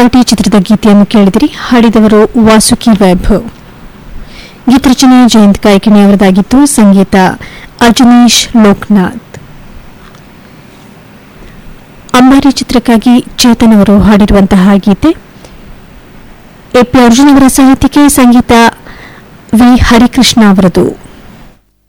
Property ಚಿತ್ರದ ಗೀತೆಯನ್ನು ಕೇಳಿದಿರಿ. ಹಾಡಿದವರು ವಾಸುಕಿ ವೈಭವ್. ಗೀತರಚನೆ ಜಯಂತ್ ಕಾಯ್ಕಿಣಿ ಅವರದಾಗಿತ್ತು. ಸಂಗೀತ ಅಜನೀಶ್ ಲೋಕನಾಥ್. ಅಂಬಾರಿ ಚಿತ್ರಕ್ಕಾಗಿ ಚೇತನ್ ಅವರು ಹಾಡಿರುವಂತಹ ಗೀತೆ. ಎಪಿ ಅರ್ಜುನ್ ಅವರ ಸಾಹಿತ್ಯಕ್ಕೆ ಸಂಗೀತ ವಿ ಹರಿಕೃಷ್ಣ ಅವರದು.